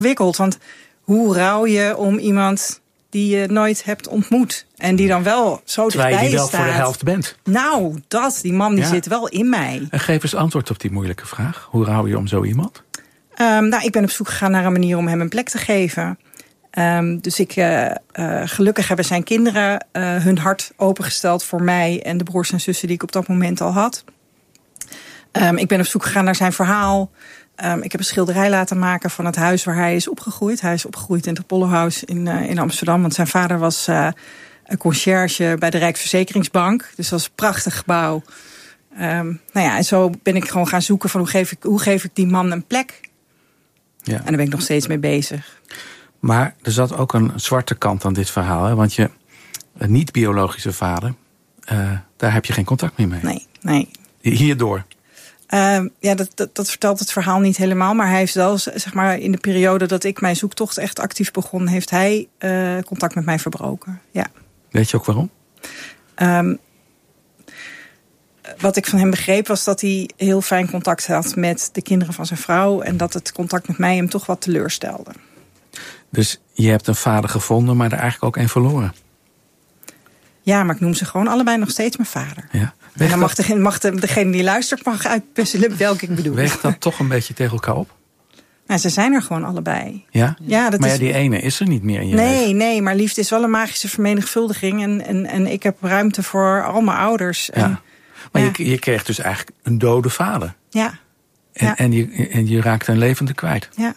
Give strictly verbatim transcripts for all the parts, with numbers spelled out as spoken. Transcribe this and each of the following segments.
ingewikkeld. Want hoe rouw je om iemand die je nooit hebt ontmoet? En die dan wel zo dichtbij Terwijl je die wel staat. voor de helft bent. Nou, dat, die man die Ja. zit wel in mij. En geef eens antwoord op die moeilijke vraag. Hoe rouw je om zo iemand? Um, nou, ik ben op zoek gegaan naar een manier om hem een plek te geven. Um, dus ik, uh, uh, gelukkig hebben zijn kinderen uh, hun hart opengesteld voor mij en de broers en zussen die ik op dat moment al had. Um, ik ben op zoek gegaan naar zijn verhaal. Um, ik heb een schilderij laten maken van het huis waar hij is opgegroeid. Hij is opgegroeid in het Apollohuis in, uh, in Amsterdam. Want zijn vader was uh, een conciërge bij de Rijksverzekeringsbank. Dus dat is een prachtig gebouw. Um, nou ja, en zo ben ik gewoon gaan zoeken van hoe geef ik, hoe geef ik die man een plek. Ja. En daar ben ik nog steeds mee bezig. Maar er zat ook een zwarte kant aan dit verhaal. Hè? Want je niet-biologische vader, uh, daar heb je geen contact meer mee. Nee, nee. Hierdoor? Uh, ja, dat, dat, dat vertelt het verhaal niet helemaal. Maar hij heeft wel, zeg maar, in de periode dat ik mijn zoektocht echt actief begon, heeft hij uh, contact met mij verbroken. Ja. Weet je ook waarom? Um, wat ik van hem begreep was dat hij heel fijn contact had met de kinderen van zijn vrouw. En dat het contact met mij hem toch wat teleurstelde. Dus je hebt een vader gevonden, maar er eigenlijk ook een verloren. Ja, maar ik noem ze gewoon allebei nog steeds mijn vader. Ja. En dan mag, de, mag de, degene die luistert mag uitpuzzelen welke ik bedoel. Weegt dat toch een beetje tegen elkaar op? Nou, ze zijn er gewoon allebei. Ja? Ja, dat maar ja, is... die ene is er niet meer in je Nee, leven. nee, maar liefde is wel een magische vermenigvuldiging. En, en, en ik heb ruimte voor al mijn ouders. Ja. En, maar ja. je, je kreeg dus eigenlijk een dode vader. Ja. En, ja. en, je, en je raakte een levende kwijt. Ja.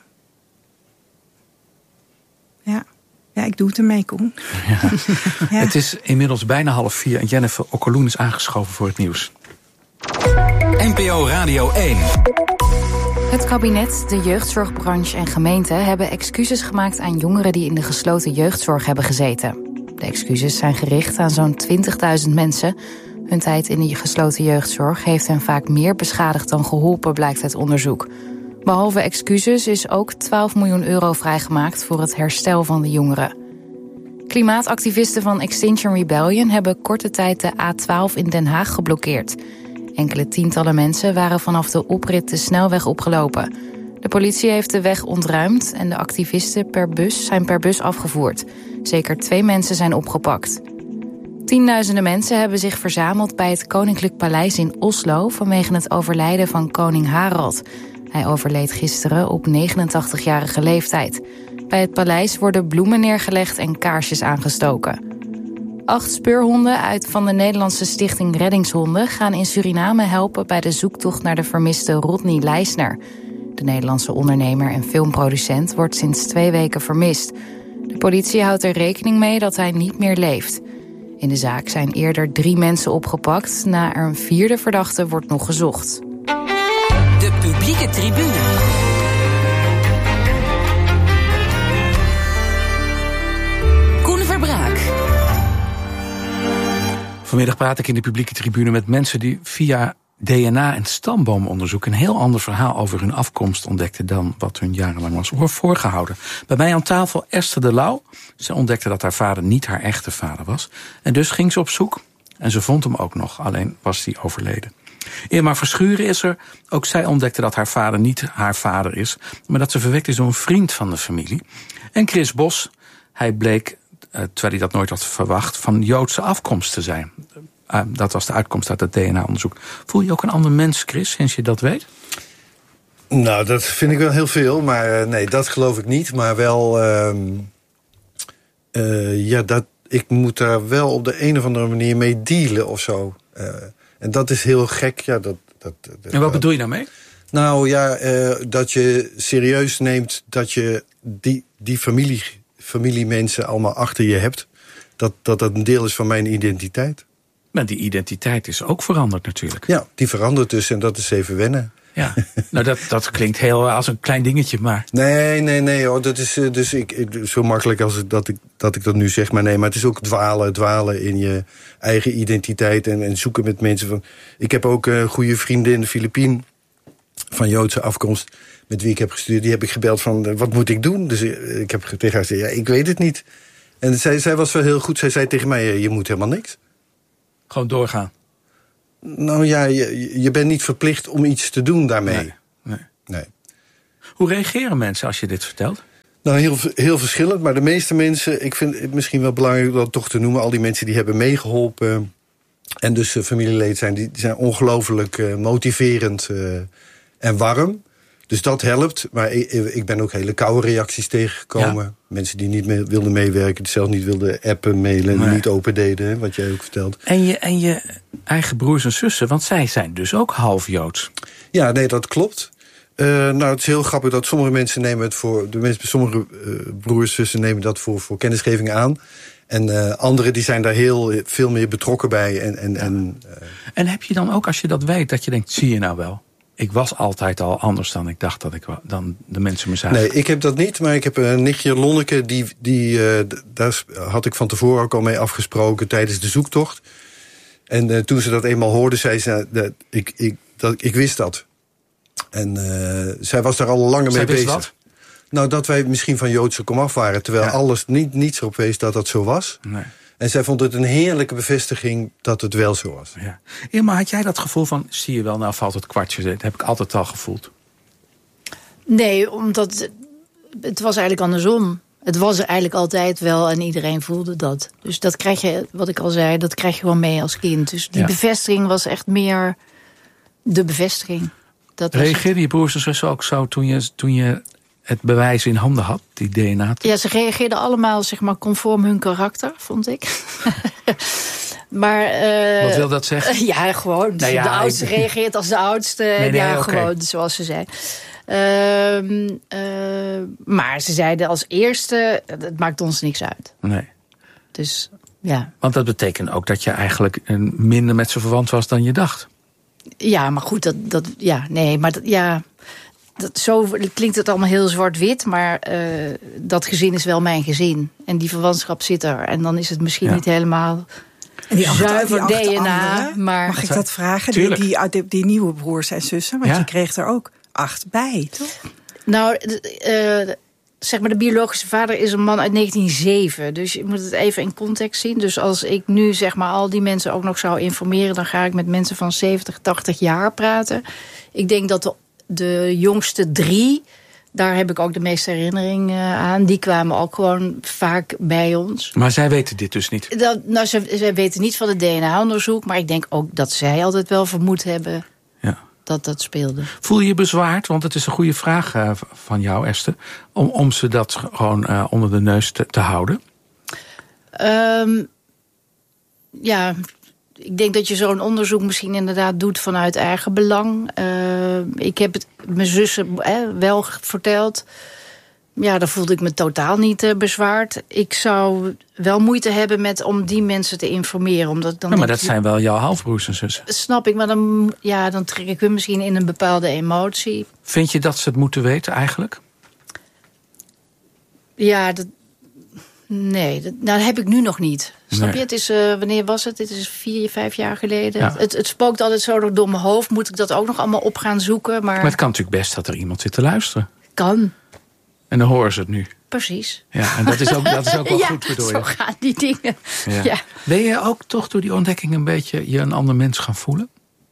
Ja. Ja, ik doe het ermee, Koen. Ja. Ja. Het is inmiddels bijna half vier en Jennifer Okkeloen is aangeschoven voor het nieuws. N P O Radio één. Het kabinet, de jeugdzorgbranche en gemeenten hebben excuses gemaakt aan jongeren die in de gesloten jeugdzorg hebben gezeten. De excuses zijn gericht aan zo'n twintigduizend mensen. Hun tijd in de gesloten jeugdzorg heeft hen vaak meer beschadigd dan geholpen, blijkt uit onderzoek. Behalve excuses is ook twaalf miljoen euro vrijgemaakt voor het herstel van de jongeren. Klimaatactivisten van Extinction Rebellion hebben korte tijd de A twaalf in Den Haag geblokkeerd. Enkele tientallen mensen waren vanaf de oprit de snelweg opgelopen. De politie heeft de weg ontruimd en de activisten per bus zijn per bus afgevoerd. Zeker twee mensen zijn opgepakt. Tienduizenden mensen hebben zich verzameld bij het Koninklijk Paleis in Oslo vanwege het overlijden van koning Harald. Hij overleed gisteren op negenentachtigjarige leeftijd. Bij het paleis worden bloemen neergelegd en kaarsjes aangestoken. Acht speurhonden uit van de Nederlandse stichting Reddingshonden gaan in Suriname helpen bij de zoektocht naar de vermiste Rodney Leisner. De Nederlandse ondernemer en filmproducent wordt sinds twee weken vermist. De politie houdt er rekening mee dat hij niet meer leeft. In de zaak zijn eerder drie mensen opgepakt. Naar een vierde verdachte wordt nog gezocht. De publieke tribune. Koen Verbraak. Vanmiddag praat ik in de publieke tribune met mensen die via D N A en stamboomonderzoek een heel ander verhaal over hun afkomst ontdekten dan wat hun jarenlang was voorgehouden. Bij mij aan tafel Esther de Lauw. Ze ontdekte dat haar vader niet haar echte vader was. En dus ging ze op zoek. En ze vond hem ook nog, alleen was hij overleden. Irma Verschuren is er. Ook zij ontdekte dat haar vader niet haar vader is, maar dat ze verwekt is door een vriend van de familie. En Chris Bos, hij bleek, terwijl hij dat nooit had verwacht, van Joodse afkomst te zijn. Uh, dat was de uitkomst uit het D N A-onderzoek. Voel je ook een ander mens, Chris, sinds je dat weet? Nou, dat vind ik wel heel veel, maar uh, nee, dat geloof ik niet. Maar wel, uh, uh, ja, dat, ik moet daar wel op de een of andere manier mee dealen of zo. Uh, en dat is heel gek. Ja, dat, dat, dat, en wat bedoel je daarmee? Nou ja, uh, dat je serieus neemt dat je die, die familie, familiemensen allemaal achter je hebt. Dat, dat dat een deel is van mijn identiteit. Maar die identiteit is ook veranderd natuurlijk. Ja, die verandert dus en dat is even wennen. Ja, nou dat, dat klinkt heel als een klein dingetje, maar... Nee, nee, nee, hoor. Dat is dus ik, ik, zo makkelijk als ik, dat, ik, dat ik dat nu zeg. Maar nee, maar het is ook dwalen, dwalen in je eigen identiteit en, en zoeken met mensen. Van, ik heb ook een goede vriendin in de Filipijnen van Joodse afkomst, met wie ik heb gestudeerd. Die heb ik gebeld van, wat moet ik doen? Dus ik heb tegen haar gezegd, ja, ik weet het niet. En zij, zij was wel heel goed. Zij zei tegen mij, je moet helemaal niks. Gewoon doorgaan. Nou ja, je, je bent niet verplicht om iets te doen daarmee. Nee, nee. nee. Hoe reageren mensen als je dit vertelt? Nou, heel, heel verschillend. Maar de meeste mensen, ik vind het misschien wel belangrijk dat toch te noemen, al die mensen die hebben meegeholpen en dus uh, familieleden zijn, die, die zijn ongelooflijk uh, motiverend uh, en warm. Dus dat helpt. Maar ik, ik ben ook hele koude reacties tegengekomen. Ja. Mensen die niet mee, wilden meewerken, die zelf niet wilden appen, mailen, nee. niet open deden, hè, wat jij ook vertelt. En je, en je eigen broers en zussen, want zij zijn dus ook half Joods. Ja, nee, dat klopt. Uh, nou, het is heel grappig dat sommige mensen nemen het voor, de mensen, sommige uh, broers en zussen nemen dat voor, voor kennisgeving aan. En uh, anderen die zijn daar heel veel meer betrokken bij. En, en, ja. en, uh, en heb je dan ook, als je dat weet, dat je denkt, zie je nou wel? Ik was altijd al anders dan ik dacht dat ik was, dan de mensen me zagen. Nee, ik heb dat niet, maar ik heb een nichtje Lonneke, die, die, uh, daar had ik van tevoren ook al mee afgesproken tijdens de zoektocht. En uh, toen ze dat eenmaal hoorde, zei ze, dat, ik, ik, dat, ik wist dat. En uh, zij was daar al langer zij mee bezig. Wat? Nou, dat wij misschien van Joodse komaf waren, terwijl ja. alles niet, niets erop wees dat dat zo was. Nee. En zij vond het een heerlijke bevestiging dat het wel zo was. Ja. Irma, had jij dat gevoel van, zie je wel, nou valt het kwartje. Dat heb ik altijd al gevoeld. Nee, omdat het was eigenlijk andersom. Het was er eigenlijk altijd wel en iedereen voelde dat. Dus dat krijg je, wat ik al zei, dat krijg je gewoon mee als kind. Dus die ja. bevestiging was echt meer de bevestiging. Dat reageerde je broers en zussen ook zo toen je, toen je het bewijs in handen had, die D N A? Ja, ze reageerden allemaal zeg maar conform hun karakter, vond ik. maar, uh, wat wil dat zeggen? Ja, gewoon. Nou ja, de oudste ik... reageert als de oudste. Nee, nee, ja, okay. Gewoon zoals ze zei. Uh, uh, maar ze zeiden als eerste, het maakt ons niks uit. Nee. Dus, ja. Want dat betekent ook dat je eigenlijk minder met ze verwant was dan je dacht. Ja, maar goed, dat, dat ja, nee, maar dat, ja, dat, zo klinkt het allemaal heel zwart-wit, maar uh, dat gezin is wel mijn gezin. En die verwantschap zit er. En dan is het misschien ja. niet helemaal en die zuiver acht, die D N A. Anderen, maar mag ik dat vragen? Die, die, die, die nieuwe broers en zussen, want ja. je kreeg er ook acht bij, toch? Nou, uh, zeg maar, de biologische vader is een man uit negentien zeven. Dus je moet het even in context zien. Dus als ik nu zeg maar al die mensen ook nog zou informeren, dan ga ik met mensen van zeventig, tachtig jaar praten. Ik denk dat de, de jongste drie, daar heb ik ook de meeste herinnering uh, aan. Die kwamen ook gewoon vaak bij ons. Maar zij weten dit dus niet? Dat, nou, ze, zij weten niet van het D N A-onderzoek. Maar ik denk ook dat zij altijd wel vermoed hebben ja. dat dat speelde. Voel je je bezwaard? Want het is een goede vraag uh, van jou, Esther. Om, om ze dat gewoon uh, onder de neus te, te houden? Um, ja, ik denk dat je zo'n onderzoek misschien inderdaad doet vanuit eigen belang. Uh, ik heb het mijn zussen eh, wel verteld. Ja, daar voelde ik me totaal niet uh, bezwaard. Ik zou wel moeite hebben met om die mensen te informeren. Omdat ik dan ja, maar denk, dat zijn wel jouw halfbroers en zussen. Snap ik, maar dan, ja, dan trek ik hun misschien in een bepaalde emotie. Vind je dat ze het moeten weten eigenlijk? Ja, dat, nee, dat, nou, dat heb ik nu nog niet. Snap nee. je? Het is, uh, wanneer was het? Dit is vier, vijf jaar geleden. Ja. Het, het spookt altijd zo door mijn hoofd. Moet ik dat ook nog allemaal op gaan zoeken? Maar, maar het kan natuurlijk best dat er iemand zit te luisteren. Kan. En dan horen ze het nu. Precies. Ja, en dat is ook, dat is ook wel ja, goed, bedoel je? zo gaan die dingen. Ja. Ja. Ben je ook toch door die ontdekking een beetje je een ander mens gaan voelen?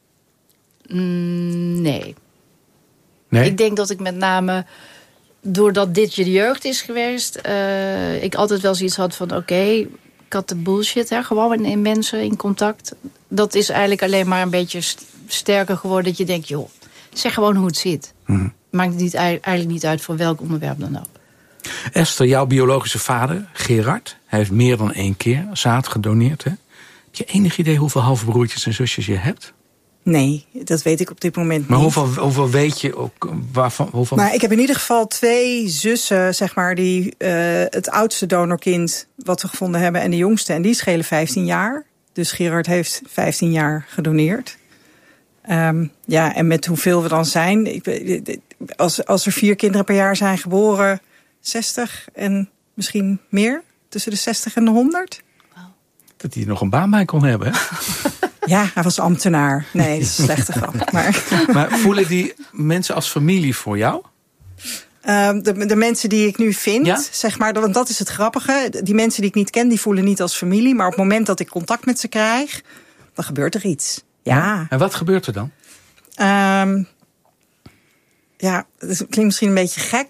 Mm, nee. Nee? Ik denk dat ik met name, doordat dit je jeugd is geweest, uh, ik altijd wel zoiets had van oké, okay, ik had de bullshit, hè, gewoon in mensen in contact. Dat is eigenlijk alleen maar een beetje sterker geworden dat je denkt, joh, zeg gewoon hoe het zit. Mm. Maakt het niet, eigenlijk niet uit voor welk onderwerp dan ook. Esther, jouw biologische vader, Gerard, hij heeft meer dan één keer zaad gedoneerd. Hè? Heb je enig idee hoeveel halfbroertjes en zusjes je hebt? Nee, dat weet ik op dit moment maar niet. Maar hoeveel, hoeveel weet je ook? Waarvan, hoeveel... Nou, ik heb in ieder geval twee zussen, zeg maar, die uh, het oudste donorkind wat we gevonden hebben en de jongste. En die schelen vijftien jaar. Dus Gerard heeft vijftien jaar gedoneerd. Um, ja, en met hoeveel we dan zijn. Ik, als, als er vier kinderen per jaar zijn geboren, zestig en misschien meer. Tussen de zestig en de honderd. Wow. Dat hij nog een baan bij kon hebben, hè? Ja, hij was ambtenaar. Nee, dat is een slechte grap. Maar, maar voelen die mensen als familie voor jou? Um, de, de mensen die ik nu vind, ja? zeg maar, want dat is het grappige. Die mensen die ik niet ken, die voelen niet als familie. Maar op het moment dat ik contact met ze krijg, dan gebeurt er iets. Ja. En wat gebeurt er dan? Um, ja, het klinkt misschien een beetje gek.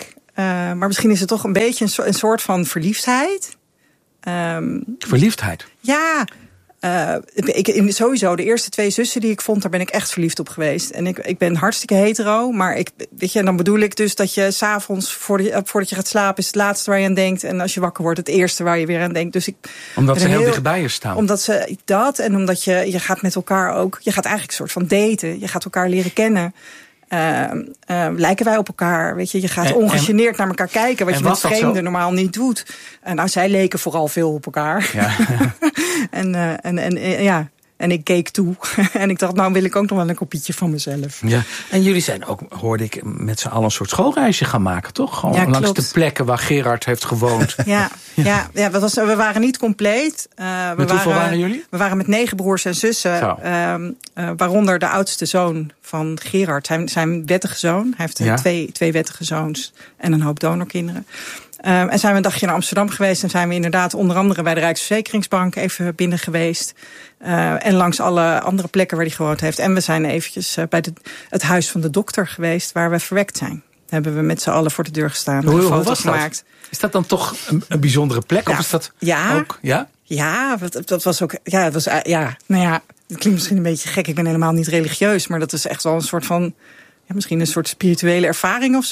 maar misschien is het toch een beetje een, so- een soort van verliefdheid. Um, verliefdheid? Ja. Uh, ik, ik, sowieso, de eerste twee zussen die ik vond, daar ben ik echt verliefd op geweest. En ik, ik ben hartstikke hetero, maar ik, weet je, dan bedoel ik dus dat je 's avonds voordat, voordat je gaat slapen is het laatste waar je aan denkt. En als je wakker wordt, het eerste waar je weer aan denkt. Dus ik omdat ze heel, heel dicht bij je staan. Omdat ze dat en omdat je, je gaat met elkaar ook, je gaat eigenlijk een soort van daten. Je gaat elkaar leren kennen. Uh, uh, lijken wij op elkaar, weet je. Je gaat en, ongegeneerd en, naar elkaar kijken, wat je met vreemden normaal niet doet. En nou, zij leken vooral veel op elkaar. Ja. en, uh, en, en uh, ja, en ik keek toe. en ik dacht, nou wil ik ook nog wel een kopietje van mezelf. Ja. En jullie zijn ook, hoorde ik, met z'n allen een soort schoolreisje gaan maken, toch? Gewoon ja, langs klopt. de plekken waar Gerard heeft gewoond. ja, ja, ja we, was, we waren niet compleet. Uh, we met hoeveel waren, waren jullie? We waren met negen broers en zussen. Uh, uh, waaronder de oudste zoon van Gerard. Zijn, zijn wettige zoon. Hij heeft ja. twee, twee wettige zoons en een hoop donorkinderen. Um, en zijn we een dagje naar Amsterdam geweest. En zijn we inderdaad onder andere bij de Rijksverzekeringsbank even binnen geweest. Uh, en langs alle andere plekken waar hij gewoond heeft. En we zijn eventjes uh, bij de, het huis van de dokter geweest waar we verwekt zijn. Daar hebben we met z'n allen voor de deur gestaan. Hoe, hoe was gemaakt. Dat? Is dat dan toch een, een bijzondere plek? Ja. Of is dat ja. ook? Ja, ja dat, dat was ook. Ja, het was, uh, ja, nou ja, het klinkt misschien een beetje gek. Ik ben helemaal niet religieus. Maar dat is echt wel een soort van. Ja, misschien een soort spirituele ervaring of zo.